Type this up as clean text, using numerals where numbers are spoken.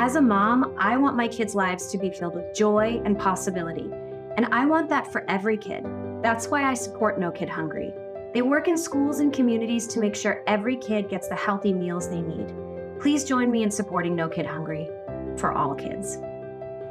As a mom, I want my kids' lives to be filled with joy and possibility, and I want that for every kid. That's why I support No Kid Hungry. They work in schools and communities to make sure every kid gets the healthy meals they need. Please join me in supporting No Kid Hungry for all kids.